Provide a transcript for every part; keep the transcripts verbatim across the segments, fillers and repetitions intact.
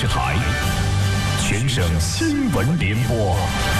视台，全省新闻联播。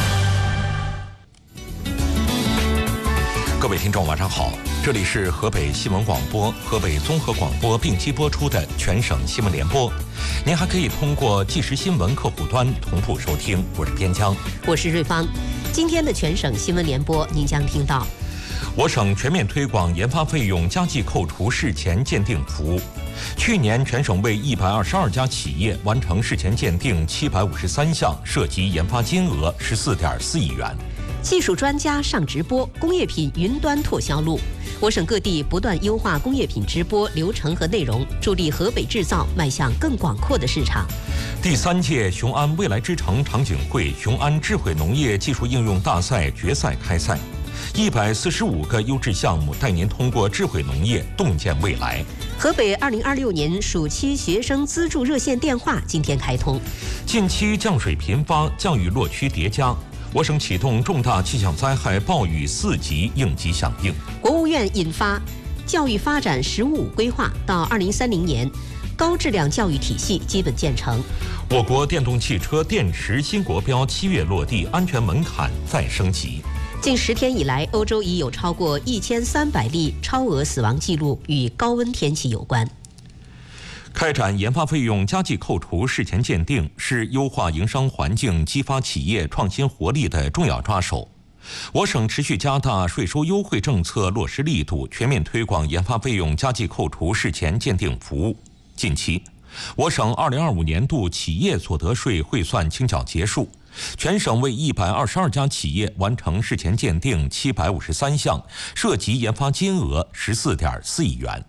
各位听众，晚上好，这里是河北新闻广播、河北综合广播并机播出的全省新闻联播。您还可以通过即时新闻客户端同步收听。我是边疆， 我是瑞芳。今天的全省新闻联播，您将听到： 我省全面推广研发费用加计扣除事前鉴定服务。去年全省为一百二十二家企业完成事前鉴定七百五十三项，涉及研发金额十四点四亿元。 技术专家上直播，工业品云端拓销路。我省各地不断优化工业品直播流程和内容，助力河北制造迈向更广阔的市场。 第三届雄安未来之城场景会雄安智慧农业技术应用大赛决赛开赛，一百四十五个优质项目带您通过智慧农业洞见未来。 河北二零二六年暑期学生资助热线电话今天开通。 近期降水频发，降雨落区叠加。我省启动重大气象灾害暴雨四级应急响应。 国务院印发教育发展“十五五”规划，到二零三零年，高质量教育体系基本建成。 我国电动汽车电池新国标七月落地，安全门槛再升级。 近十天以来，欧洲已有超过一千三百例超额死亡记录与高温天气有关。 开展研发费用加计扣除事前鉴定是优化营商环境、激发企业创新活力的重要抓手。我省持续加大税收优惠政策落实力度，全面推广研发费用加计扣除事前鉴定服务。近期，我省二零二五年度企业所得税汇算清缴结束，全省为一百二十二家企业完成事前鉴定七百五十三项，涉及研发金额十四点四亿元。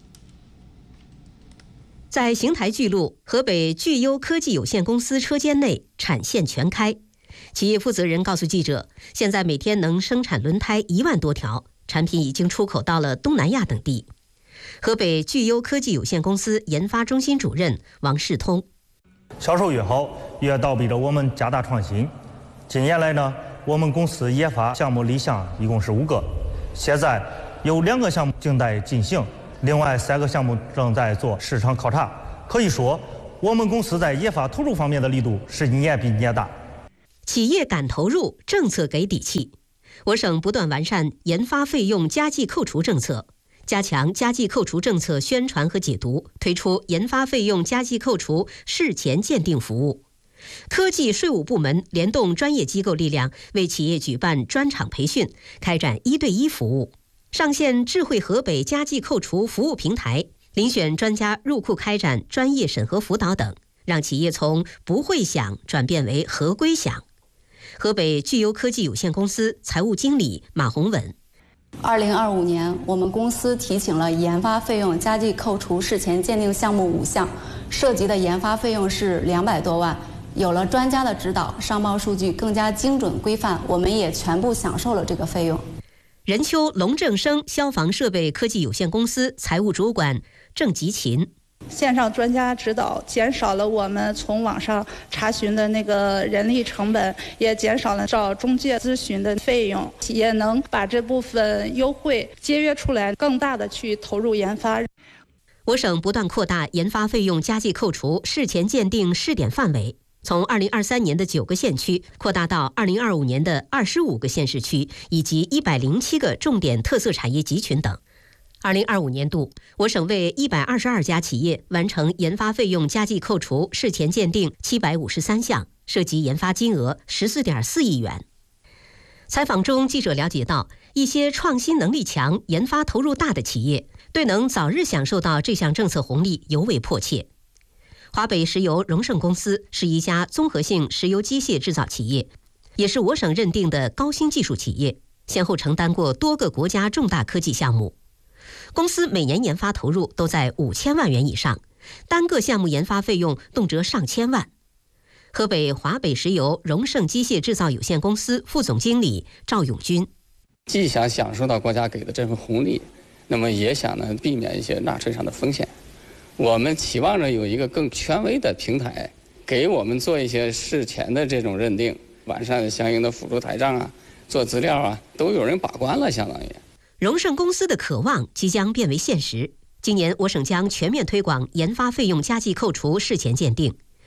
在邢台巨鹿河北聚优科技有限公司车间内产线全开，企业负责人告诉记者，现在每天能生产轮胎一万多条，产品已经出口到了东南亚等地。河北聚优科技有限公司研发中心主任王世通： 销售越好，越倒逼着我们加大创新。近年来呢，我们公司研发项目立项一共是五个，现在有两个项目正在进行，另外三个项目正在做市场考察。可以说，我们公司在研发投入方面的力度是一年比一年大。 企业敢投入，政策给底气。我省不断完善研发费用加计扣除政策，加强加计扣除政策宣传和解读，推出研发费用加计扣除事前鉴定服务。科技税务部门联动专业机构力量，为企业举办专场培训，开展一对一服务。上线智慧河北加计扣除服务平台，遴选专家入库开展专业审核辅导等，让企业从不会想转变为合规想。河北聚优科技有限公司财务经理马红稳： 二零二五年，我们公司提请了研发费用加计扣除事前鉴定项目五项，涉及的研发费用是两百多万。有了专家的指导，商报数据更加精准规范，我们也全部享受了这个费用。 任丘龙正生消防设备科技有限公司财务主管郑吉勤： 线上专家指导减少了我们从网上查询的那个人力成本，也减少了找中介咨询的费用，企业能把这部分优惠节约出来，更大的去投入研发。 我省不断扩大研发费用加计扣除事前鉴定试点范围，从二零二三年的九个县区扩大到二零二五年的二十五个县市区以及一百零七个重点特色产业集群等。二零二五年度，我省为一百二十二家企业完成研发费用加计扣除事前鉴定七百五十三项，涉及研发金额十四点四亿元。采访中，记者了解到，一些创新能力强、研发投入大的企业，对能早日享受到这项政策红利尤为迫切。华北石油荣盛公司是一家综合性石油机械制造企业，也是我省认定的高新技术企业，先后承担过多个国家重大科技项目。公司每年研发投入都在五千万元以上，单个项目研发费用动辄上千万。河北华北石油荣盛机械制造有限公司副总经理赵永军： 既想享受到国家给的这份红利，那么也想呢避免一些纳税上的风险。我们期望着有一个更权威的平台，给我们做一些事前的这种认定，完善相应的辅助台账啊，做资料啊，都有人把关了，相当于。 荣盛公司的渴望即将变为现实。今年我省将全面推广研发费用加计扣除事前鉴定，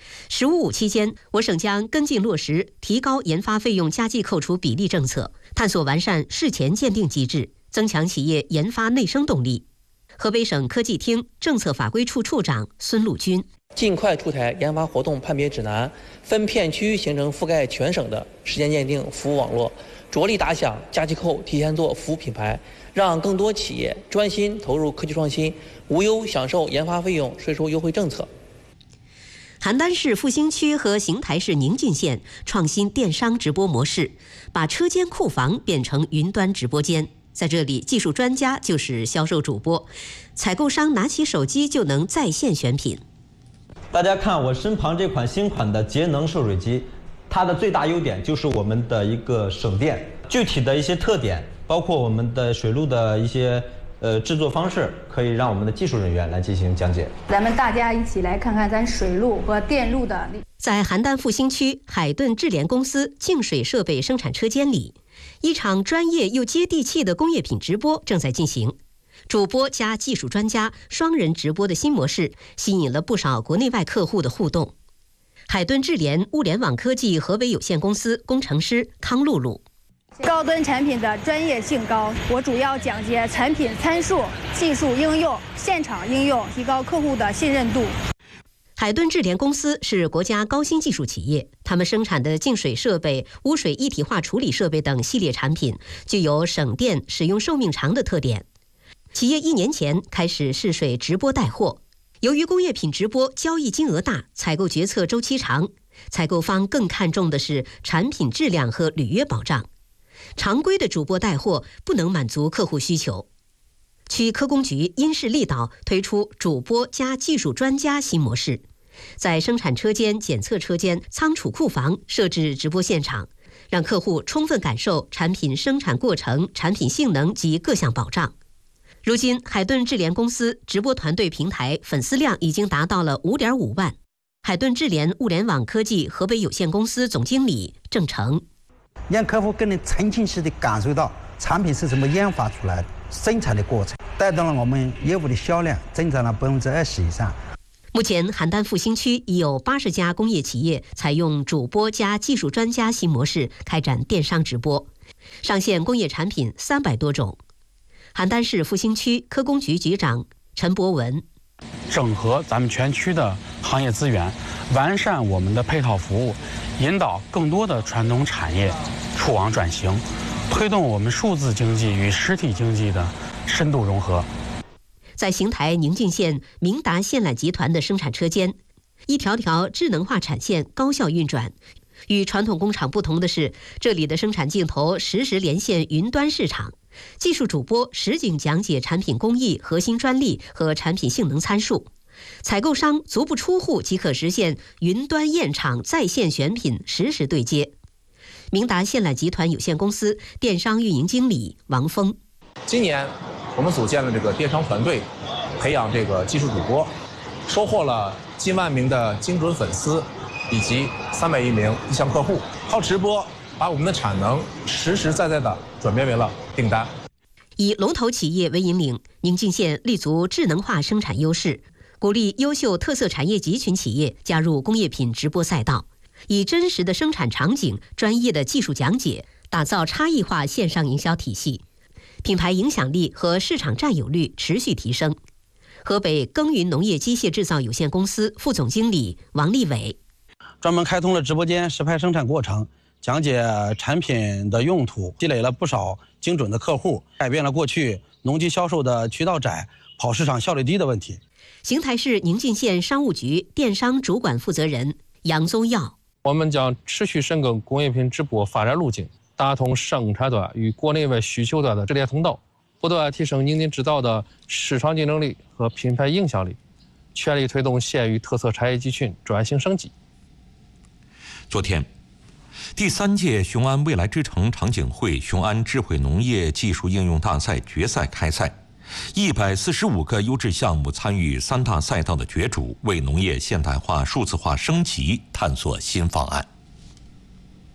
十五五期间，我省将跟进落实提高研发费用加计扣除比例政策，探索完善事前鉴定机制，增强企业研发内生动力。河北省科技厅政策法规处处长孙陆军： 尽快出台研发活动判别指南，分片区形成覆盖全省的事前鉴定服务网络，着力打响加计扣提前做服务品牌，让更多企业专心投入科技创新，无忧享受研发费用税收优惠政策。 邯郸市复兴区和邢台市宁晋县创新电商直播模式，把车间库房变成云端直播间。在这里，技术专家就是销售主播，采购商拿起手机就能在线选品。 大家看我身旁这款新款的节能热水机，它的最大优点就是我们的一个省电。具体的一些特点，包括我们的水路的一些呃制作方式，可以让我们的技术人员来进行讲解。 咱们大家一起来看看咱水路和电路的。 在邯郸复兴区海顿智联公司净水设备生产车间里，一场专业又接地气的工业品直播正在进行。主播加技术专家双人直播的新模式，吸引了不少国内外客户的互动。海顿智联物联网科技河北有限公司工程师康露露： 高端产品的专业性高，我主要讲解产品参数、技术应用、现场应用，提高客户的信任度。 海顿智联公司是国家高新技术企业，他们生产的净水设备、污水一体化处理设备等系列产品，具有省电、使用寿命长的特点。企业一年前开始试水直播带货，由于工业品直播交易金额大，采购决策周期长，采购方更看重的是产品质量和履约保障。常规的主播带货不能满足客户需求。区科工局因势利导，推出主播加技术专家新模式，在生产车间、检测车间、仓储库房设置直播现场，让客户充分感受产品生产过程、产品性能及各项保障。如今，海顿智联公司直播团队平台粉丝量已经达到了 五点五万。海顿智联物联网科技河北有限公司总经理郑成： 让客户更能沉浸式的感受到产品是怎么研发出来的、生产的过程，带动了我们业务的销量增长了百分之二十以上。 目前，邯郸复兴区已有八十家工业企业采用主播加技术专家新模式开展电商直播，上线工业产品三百多种。邯郸市复兴区科工局局长陈博文： 整合咱们全区的行业资源，完善我们的配套服务，引导更多的传统产业触网转型，推动我们数字经济与实体经济的深度融合。 在邢台宁晋县明达线缆集团的生产车间，一条条智能化产线高效运转。与传统工厂不同的是，这里的生产镜头实时连线云端市场，技术主播实景讲解产品工艺、核心专利和产品性能参数，采购商足不出户即可实现云端验厂、在线选品、实时对接。明达线缆集团有限公司电商运营经理王峰： 今年我们组建了这个电商团队，培养这个技术主播，收获了近万名的精准粉丝，以及三百余名意向客户。靠直播把我们的产能实实在在的转变为了订单。 以龙头企业为引领，宁晋县立足智能化生产优势，鼓励优秀特色产业集群企业加入工业品直播赛道，以真实的生产场景、专业的技术讲解，打造差异化线上营销体系，品牌影响力和市场占有率持续提升。河北耕耘农业机械制造有限公司副总经理王立伟： 专门开通了直播间，实拍生产过程，讲解产品的用途，积累了不少精准的客户，改变了过去农机销售的渠道窄、跑市场效率低的问题。 邢台市宁晋县商务局电商主管负责人杨宗耀： 我们将持续深耕工业品直播发展路径，打通生产端与国内外需求端的直连通道，不断提升宁晋制造的市场竞争力和品牌影响力，全力推动县域特色产业集群转型升级。 昨天，第三届雄安未来之城场景会雄安智慧农业技术应用大赛决赛开赛，一百四十五个优质项目参与三大赛道的角逐，为农业现代化、数字化升级探索新方案。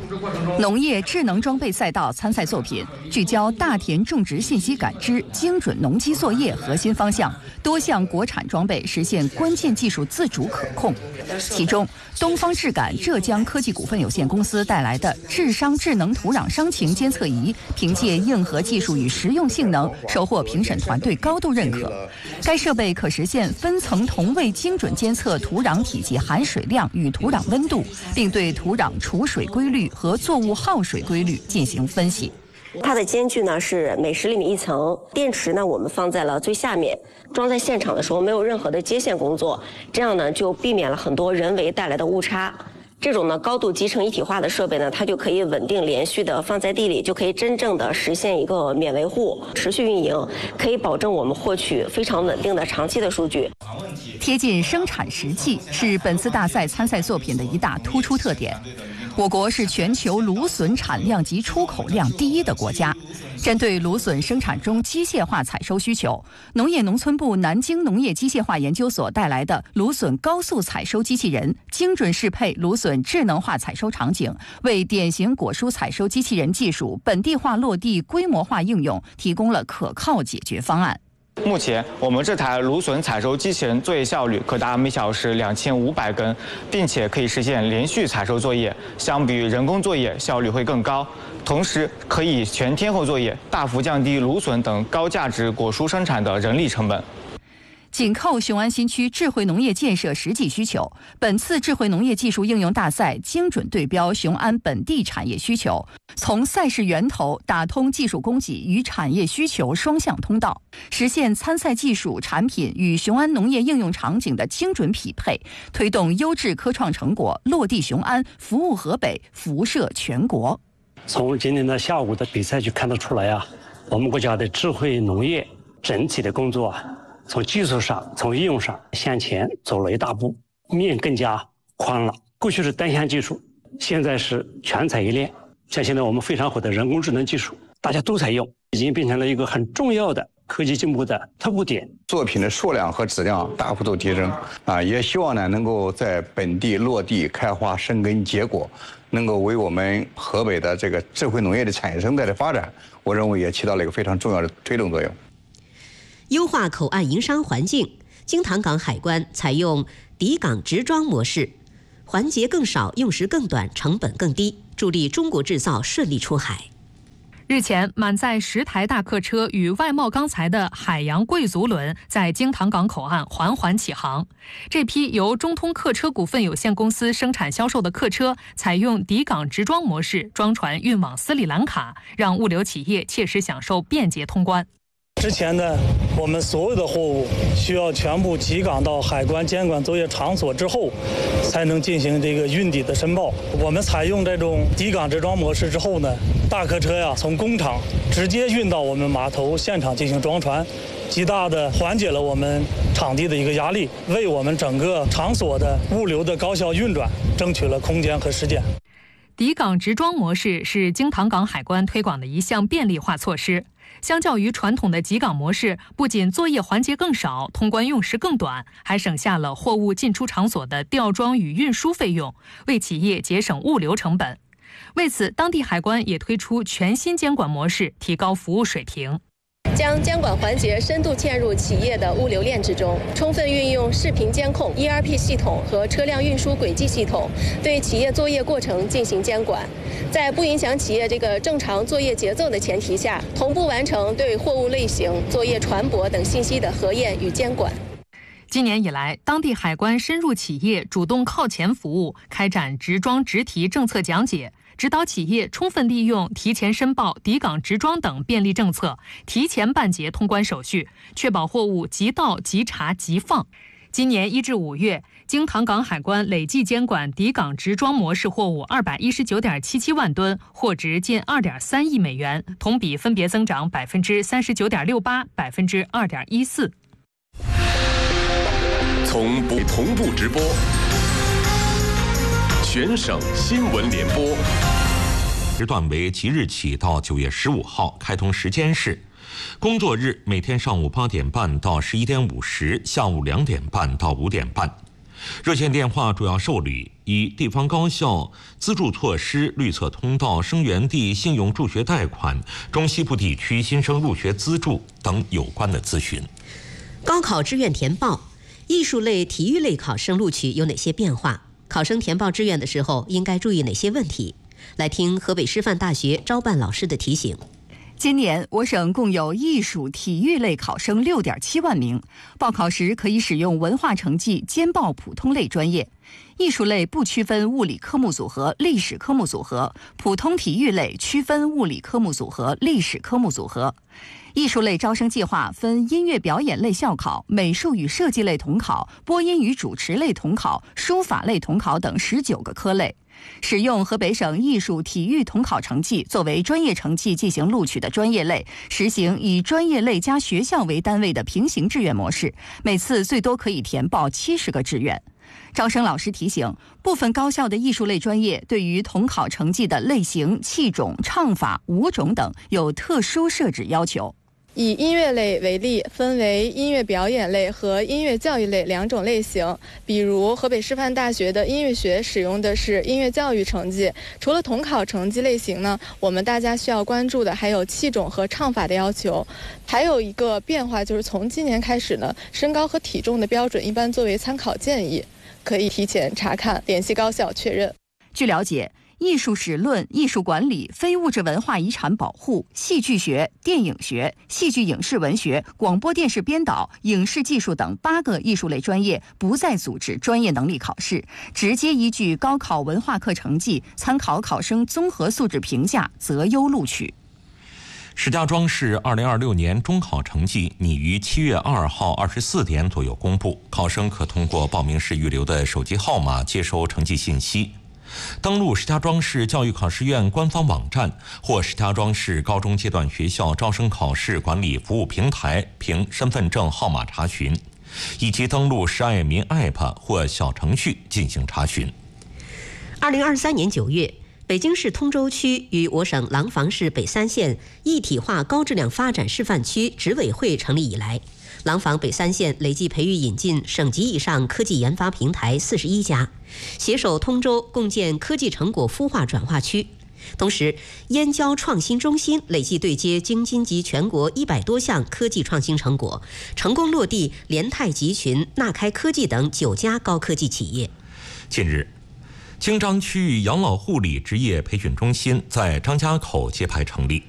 农业智能装备赛道参赛作品聚焦大田种植信息感知、精准农机作业核心方向，多项国产装备实现关键技术自主可控。其中，东方智感浙江科技股份有限公司带来的智商智能土壤伤情监测仪，凭借硬核技术与实用性能，收获评审团队高度认可。该设备可实现分层同位精准监测土壤体积含水量与土壤温度，并对土壤储水规律和作物耗水规律进行分析。 它的间距呢是每十厘米一层，电池呢我们放在了最下面，装在现场的时候没有任何的接线工作，这样呢就避免了很多人为带来的误差。这种呢高度集成一体化的设备呢，它就可以稳定连续的放在地里，就可以真正的实现一个免维护、持续运营，可以保证我们获取非常稳定的长期的数据。 贴近生产实际是本次大赛参赛作品的一大突出特点。我国是全球芦笋产量及出口量第一的国家。针对芦笋生产中机械化采收需求，农业农村部南京农业机械化研究所带来的芦笋高速采收机器人，精准适配芦笋智能化采收场景，为典型果蔬采收机器人技术本地化落地、规模化应用提供了可靠解决方案。 目前，我们这台芦笋采收机器人作业效率可达每小时两千五百根，并且可以实现连续采收作业，相比于人工作业效率会更高。同时，可以全天候作业，大幅降低芦笋等高价值果蔬生产的人力成本。 紧扣雄安新区智慧农业建设实际需求，本次智慧农业技术应用大赛精准对标雄安本地产业需求，从赛事源头打通技术供给与产业需求双向通道，实现参赛技术产品与雄安农业应用场景的精准匹配，推动优质科创成果落地雄安，服务河北，辐射全国。 从今天的下午的比赛就看得出来啊，我们国家的智慧农业整体的工作啊，从技术上、从应用上向前走了一大步，面更加宽了。过去是单项技术，现在是全产业链。像现在我们非常火的人工智能技术，大家都在用，已经变成了一个很重要的科技进步的突破点。 作品的数量和质量大幅度提升啊，也希望呢能够在本地落地开花生根结果，能够为我们河北的这个智慧农业的产业生态的发展，我认为也起到了一个非常重要的推动作用。 优化口岸营商环境，京塘港海关采用抵港直装模式，环节更少，用时更短，成本更低，助力中国制造顺利出海。 日前，满载十台大客车与外贸钢材的海洋贵族轮在京塘港口岸缓缓起航。这批由中通客车股份有限公司生产销售的客车，采用抵港直装模式装船运往斯里兰卡，让物流企业切实享受便捷通关。 之前呢，我们所有的货物需要全部集港到海关监管作业场所之后，才能进行这个运抵的申报。我们采用这种抵港直装模式之后呢，大客车呀从工厂直接运到我们码头现场进行装船，极大的缓解了我们场地的一个压力，为我们整个场所的物流的高效运转争取了空间和时间。 抵港直装模式是京塘港海关推广的一项便利化措施。相较于传统的集港模式，不仅作业环节更少，通关用时更短，还省下了货物进出场所的吊装与运输费用，为企业节省物流成本。为此，当地海关也推出全新监管模式，提高服务水平。 将监管环节深度嵌入企业的物流链之中，充分运用视频监控、E R P 系统和车辆运输轨迹系统，对企业作业过程进行监管，在不影响企业这个正常作业节奏的前提下，同步完成对货物类型、作业船舶等信息的核验与监管。 今年以来，当地海关深入企业，主动靠前服务，开展直装直提政策讲解，指导企业充分利用提前申报、抵港直装等便利政策，提前办结通关手续，确保货物即到即查即放。今年一至五月，京塘港海关累计监管抵港直装模式货物二百一十九点七七万吨，货值近二点三亿美元，同比分别增长百分之三十九点六八、百分之二点一四。 从不同步直播，全省新闻联播。 时段为即日起到九月十五号，开通时间是：工作日每天上午八点半到十一点五十，下午两点半到五点半。 热线电话主要受理以地方高校资助措施、绿色通道、生源地信用助学贷款、中西部地区新生入学资助等有关的咨询。 高考志愿填报，艺术类、体育类考生录取有哪些变化？考生填报志愿的时候应该注意哪些问题？来听河北师范大学招办老师的提醒。 今年我省共有艺术、体育类考生 六点七万名，报考时可以使用文化成绩兼报普通类专业。艺术类不区分物理科目组合、历史科目组合，普通体育类区分物理科目组合、历史科目组合。艺术类招生计划分音乐表演类校考、美术与设计类统考、播音与主持类统考、书法类统考等十九个科类。使用河北省艺术体育统考成绩作为专业成绩进行录取的专业类，实行以专业类加学校为单位的平行志愿模式，每次最多可以填报七十个志愿。招生老师提醒，部分高校的艺术类专业对于统考成绩的类型、器种、唱法、舞种等有特殊设置要求。 以音乐类为例，分为音乐表演类和音乐教育类两种类型。比如河北师范大学的音乐学使用的是音乐教育成绩。除了统考成绩类型呢，我们大家需要关注的还有器种和唱法的要求。还有一个变化就是从今年开始呢，身高和体重的标准一般作为参考建议，可以提前查看，联系高校确认。 据了解，艺术史论、艺术管理、非物质文化遗产保护、戏剧学、电影学、戏剧影视文学、广播电视编导、影视技术等八个艺术类专业不再组织专业能力考试，直接依据高考文化课成绩参考考生综合素质评价择优录取。 石家庄市二零二六年中考成绩拟于七月二号二十四点左右公布，考生可通过报名时预留的手机号码接收成绩信息。登录石家庄市教育考试院官方网站或石家庄市高中阶段学校招生考试管理服务平台凭身份证号码查询，以及登录市爱民 A P P 或小程序进行查询。 二零二三年九月，北京市通州区与我省廊坊市北三县一体化高质量发展示范区执委会成立以来，廊坊北三县累计培育引进省级以上科技研发平台四十一家，携手通州共建科技成果孵化转化区。同时，燕郊创新中心累计对接京津及全国一百多项科技创新成果，成功落地联泰集群、纳开科技等九家高科技企业。 近日，京张区域养老护理职业培训中心在张家口揭牌成立。